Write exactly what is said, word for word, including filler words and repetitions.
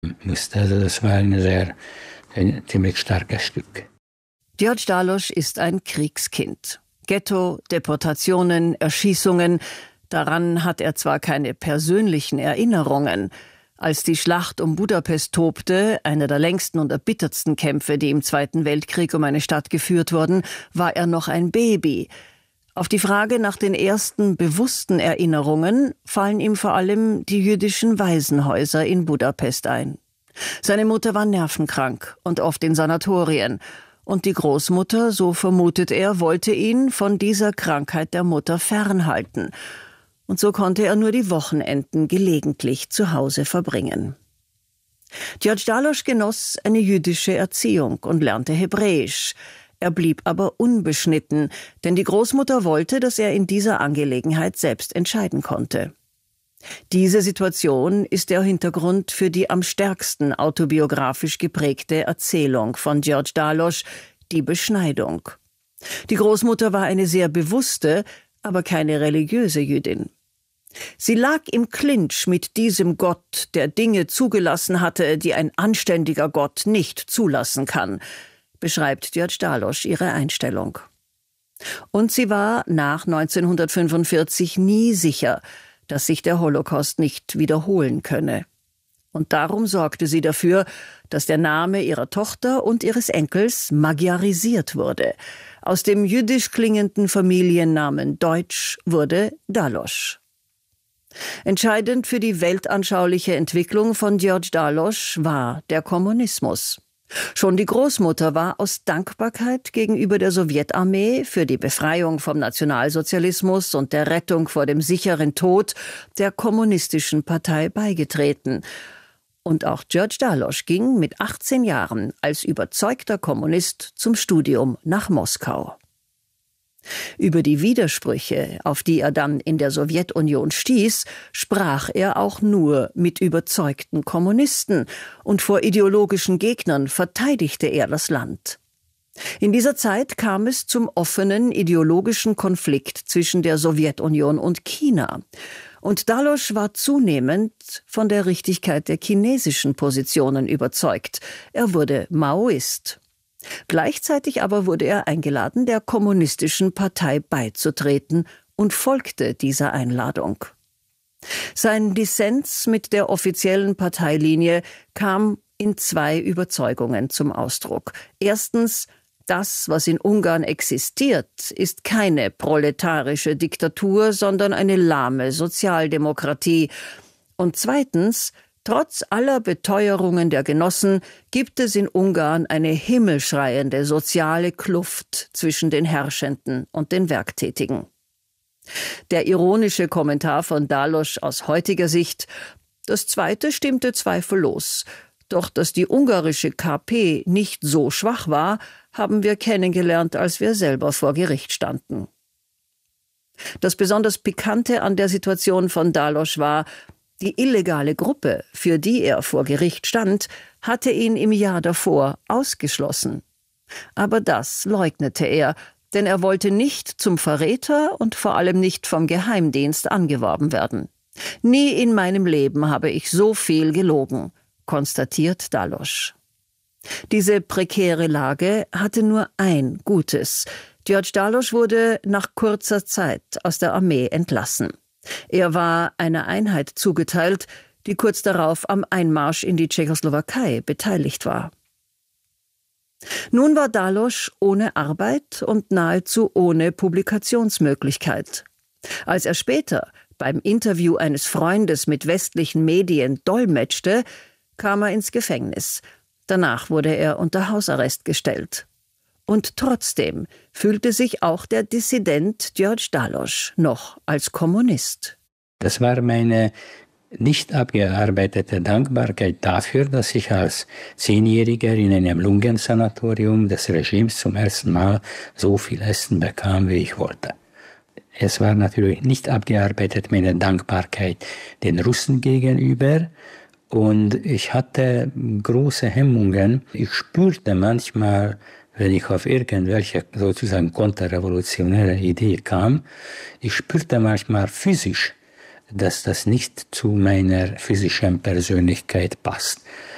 musste. Also das war ein sehr, ein ziemlich starkes Stück. György Dallas ist ein Kriegskind. Ghetto, Deportationen, Erschießungen, daran hat er zwar keine persönlichen Erinnerungen. Als die Schlacht um Budapest tobte, einer der längsten und erbittertsten Kämpfe, die im Zweiten Weltkrieg um eine Stadt geführt wurden, war er noch ein Baby. Auf die Frage nach den ersten bewussten Erinnerungen fallen ihm vor allem die jüdischen Waisenhäuser in Budapest ein. Seine Mutter war nervenkrank und oft in Sanatorien. Und die Großmutter, so vermutet er, wollte ihn von dieser Krankheit der Mutter fernhalten. Und so konnte er nur die Wochenenden gelegentlich zu Hause verbringen. György Dallas genoss eine jüdische Erziehung und lernte Hebräisch. Er blieb aber unbeschnitten, denn die Großmutter wollte, dass er in dieser Angelegenheit selbst entscheiden konnte. Diese Situation ist der Hintergrund für die am stärksten autobiografisch geprägte Erzählung von György Dallas, die Beschneidung. Die Großmutter war eine sehr bewusste, aber keine religiöse Jüdin. Sie lag im Clinch mit diesem Gott, der Dinge zugelassen hatte, die ein anständiger Gott nicht zulassen kann, beschreibt György Dallas ihre Einstellung. Und sie war nach neunzehnhundertfünfundvierzig nie sicher, dass sich der Holocaust nicht wiederholen könne. Und darum sorgte sie dafür, dass der Name ihrer Tochter und ihres Enkels magyarisiert wurde. Aus dem jüdisch klingenden Familiennamen Deutsch wurde Dallas. Entscheidend für die weltanschauliche Entwicklung von György Dallas war der Kommunismus. Schon die Großmutter war aus Dankbarkeit gegenüber der Sowjetarmee für die Befreiung vom Nationalsozialismus und der Rettung vor dem sicheren Tod der kommunistischen Partei beigetreten. Und auch György Dallas ging mit achtzehn Jahren als überzeugter Kommunist zum Studium nach Moskau. Über die Widersprüche, auf die er dann in der Sowjetunion stieß, sprach er auch nur mit überzeugten Kommunisten, und vor ideologischen Gegnern verteidigte er das Land. In dieser Zeit kam es zum offenen ideologischen Konflikt zwischen der Sowjetunion und China. Und Dallas war zunehmend von der Richtigkeit der chinesischen Positionen überzeugt. Er wurde Maoist. Gleichzeitig aber wurde er eingeladen, der kommunistischen Partei beizutreten, und folgte dieser Einladung. Sein Dissens mit der offiziellen Parteilinie kam in zwei Überzeugungen zum Ausdruck. Erstens: Das, was in Ungarn existiert, ist keine proletarische Diktatur, sondern eine lahme Sozialdemokratie. Und zweitens: Trotz aller Beteuerungen der Genossen gibt es in Ungarn eine himmelschreiende soziale Kluft zwischen den Herrschenden und den Werktätigen. Der ironische Kommentar von Dallas aus heutiger Sicht: Das Zweite stimmte zweifellos. Doch dass die ungarische K P nicht so schwach war, haben wir kennengelernt, als wir selber vor Gericht standen. Das besonders Pikante an der Situation von Dallas war: Die illegale Gruppe, für die er vor Gericht stand, hatte ihn im Jahr davor ausgeschlossen. Aber das leugnete er, denn er wollte nicht zum Verräter und vor allem nicht vom Geheimdienst angeworben werden. Nie in meinem Leben habe ich so viel gelogen, konstatiert Dallas. Diese prekäre Lage hatte nur ein Gutes: György Dallas wurde nach kurzer Zeit aus der Armee entlassen. Er war einer Einheit zugeteilt, die kurz darauf am Einmarsch in die Tschechoslowakei beteiligt war. Nun war Dallas ohne Arbeit und nahezu ohne Publikationsmöglichkeit. Als er später beim Interview eines Freundes mit westlichen Medien dolmetschte, kam er ins Gefängnis. Danach wurde er unter Hausarrest gestellt. Und trotzdem fühlte sich auch der Dissident György Dallas noch als Kommunist. Das war meine nicht abgearbeitete Dankbarkeit dafür, dass ich als Zehnjähriger in einem Lungensanatorium des Regimes zum ersten Mal so viel Essen bekam, wie ich wollte. Es war natürlich nicht abgearbeitet meine Dankbarkeit den Russen gegenüber. Und ich hatte große Hemmungen. Ich spürte manchmal, wenn ich auf irgendwelche sozusagen konterrevolutionäre Idee kam, ich spürte manchmal physisch, dass das nicht zu meiner physischen Persönlichkeit passt.